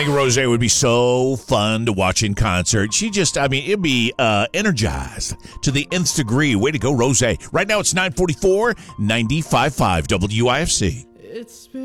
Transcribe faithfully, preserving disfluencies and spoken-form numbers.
think Rose would be so fun to watch in concert. She just, I mean, it'd be uh, energized to the nth degree. Way to go, Rose. Right now it's nine forty-four, ninety-five point five W I F C. It's